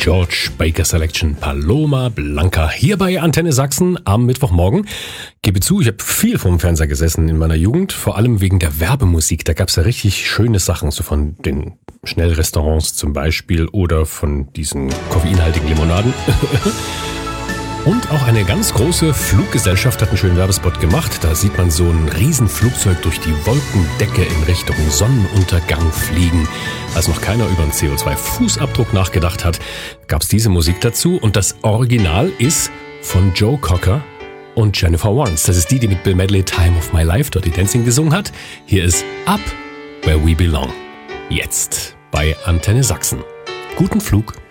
George Baker Selection Paloma Blanca hier bei Antenne Sachsen am Mittwochmorgen. Gebe zu, ich habe viel vorm Fernseher gesessen in meiner Jugend, vor allem wegen der Werbemusik. Da gab es ja richtig schöne Sachen, so von den Schnellrestaurants zum Beispiel oder von diesen koffeinhaltigen Limonaden. Und auch eine ganz große Fluggesellschaft hat einen schönen Werbespot gemacht. Da sieht man so ein Riesenflugzeug durch die Wolkendecke in Richtung Sonnenuntergang fliegen. Als noch keiner über einen CO2-Fußabdruck nachgedacht hat, gab es diese Musik dazu. Und das Original ist von Joe Cocker und Jennifer Warnes. Das ist die mit Bill Medley Time of My Life, Dirty Dancing gesungen hat. Hier ist Up Where We Belong. Jetzt bei Antenne Sachsen. Guten Flug.